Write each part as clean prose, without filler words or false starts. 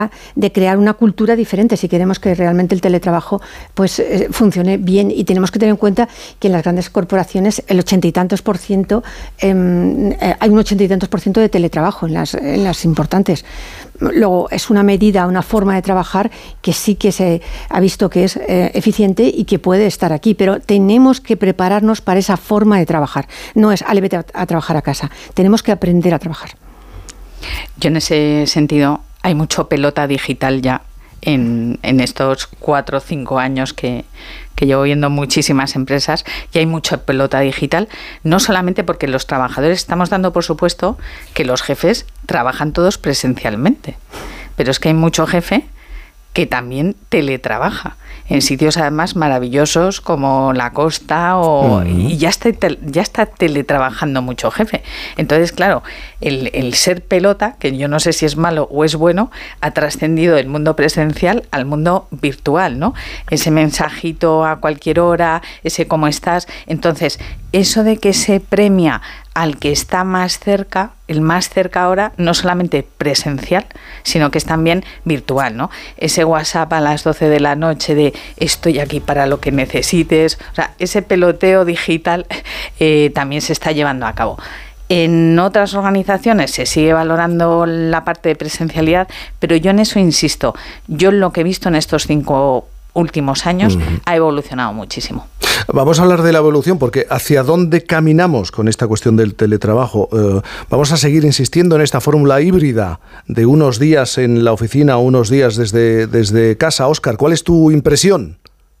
de crear una cultura diferente si queremos que realmente el teletrabajo pues funcione bien. Y tenemos que tener en cuenta que en las grandes corporaciones el 80 y tantos por ciento hay un 80 y tantos por ciento de teletrabajo en las importantes. Luego es una medida, una forma de trabajar que sí que se ha visto que es eficiente y que puede estar aquí, pero tenemos que prepararnos para esa forma de trabajar. No es vete a trabajar a casa, tenemos que aprender a trabajar. Yo en ese sentido hay mucho pelota digital ya en estos 4 o 5 años que llevo viendo muchísimas empresas, y hay mucha pelota digital, no solamente porque los trabajadores estamos dando por supuesto que los jefes trabajan todos presencialmente, pero es que hay mucho jefe que también teletrabaja en sitios además maravillosos como la costa y ya está teletrabajando mucho jefe. Entonces, claro, el ser pelota, que yo no sé si es malo o es bueno, ha trascendido del mundo presencial al mundo virtual, ¿no? Ese mensajito a cualquier hora, ese cómo estás. Entonces, eso de que se premia al que está más cerca, el más cerca ahora, no solamente presencial, sino que es también virtual, ¿no? Ese WhatsApp a las 12 de la noche de estoy aquí para lo que necesites, o sea, ese peloteo digital también se está llevando a cabo. En otras organizaciones se sigue valorando la parte de presencialidad, pero yo en eso insisto, yo lo que he visto en estos 5 últimos años ha evolucionado muchísimo. Vamos a hablar de la evolución, porque ¿hacia dónde caminamos con esta cuestión del teletrabajo? ¿Vamos a seguir insistiendo en esta fórmula híbrida de unos días en la oficina, unos días desde casa? Óscar, ¿cuál es tu impresión?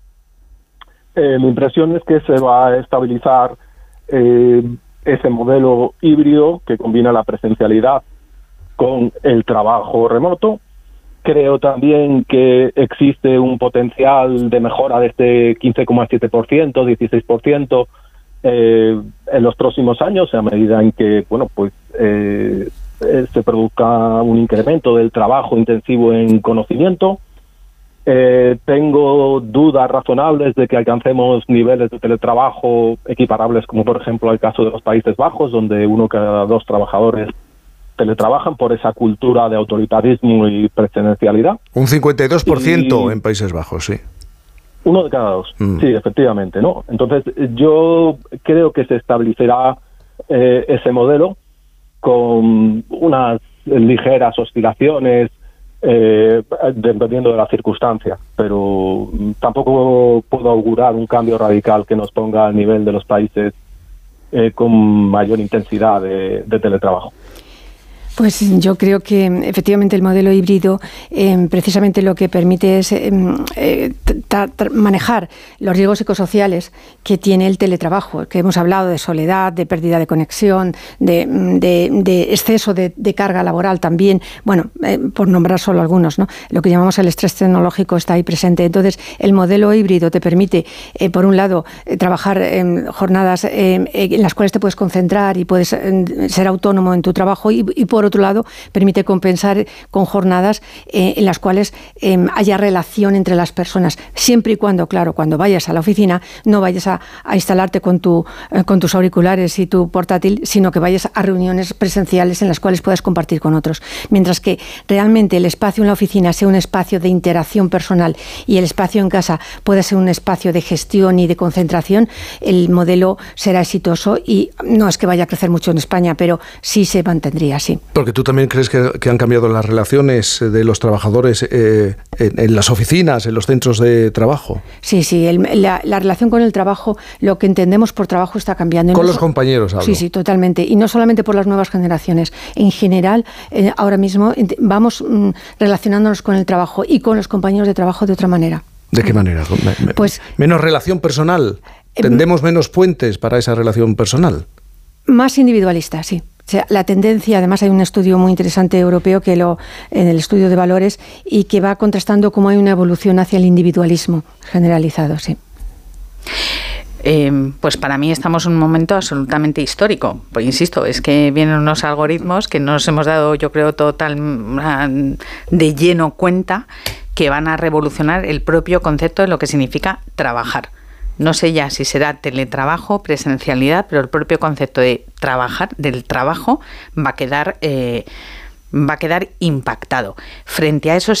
Mi impresión es que se va a estabilizar ese modelo híbrido que combina la presencialidad con el trabajo remoto. Creo también que existe un potencial de mejora de este 15,7%, 16% en los próximos años, a medida en que se produzca un incremento del trabajo intensivo en conocimiento. Tengo dudas razonables de que alcancemos niveles de teletrabajo equiparables, como por ejemplo el caso de los Países Bajos, donde 1 cada 2 trabajadores teletrabajan por esa cultura de autoritarismo y presidencialidad. Un 52% en Países Bajos, sí. 1 de cada 2, sí, efectivamente, ¿no? Entonces, yo creo que se establecerá ese modelo con unas ligeras oscilaciones dependiendo de las circunstancias, pero tampoco puedo augurar un cambio radical que nos ponga al nivel de los países con mayor intensidad de teletrabajo. Pues yo creo que efectivamente el modelo híbrido precisamente lo que permite es manejar los riesgos psicosociales que tiene el teletrabajo, que hemos hablado de soledad, de pérdida de conexión, de exceso de carga laboral también, por nombrar solo algunos, ¿no? Lo que llamamos el estrés tecnológico está ahí presente. Entonces, el modelo híbrido te permite, por un lado, trabajar jornadas en las cuales te puedes concentrar y puedes ser autónomo en tu trabajo y por otro lado, permite compensar con jornadas en las cuales haya relación entre las personas, siempre y cuando, claro, cuando vayas a la oficina, no vayas a instalarte con tus auriculares y tu portátil, sino que vayas a reuniones presenciales en las cuales puedas compartir con otros. Mientras que realmente el espacio en la oficina sea un espacio de interacción personal y el espacio en casa pueda ser un espacio de gestión y de concentración, el modelo será exitoso y no es que vaya a crecer mucho en España, pero sí se mantendría así. Porque tú también crees que han cambiado las relaciones de los trabajadores en las oficinas, en los centros de trabajo. Sí, la relación con el trabajo, lo que entendemos por trabajo está cambiando. Con los compañeros hablo. Sí, totalmente. Y no solamente por las nuevas generaciones. En general, ahora mismo vamos relacionándonos con el trabajo y con los compañeros de trabajo de otra manera. ¿De qué manera? Pues menos relación personal. ¿Tendemos menos puentes para esa relación personal? Más individualista, sí. O sea, la tendencia, además hay un estudio muy interesante europeo en el estudio de valores y que va contrastando cómo hay una evolución hacia el individualismo generalizado, sí. Pues para mí estamos en un momento absolutamente histórico. Pues insisto, es que vienen unos algoritmos que no nos hemos dado, yo creo, total de lleno cuenta que van a revolucionar el propio concepto de lo que significa trabajar. No sé ya si será teletrabajo, presencialidad, pero el propio concepto de trabajar, del trabajo, va a quedar va a quedar impactado. Frente a esos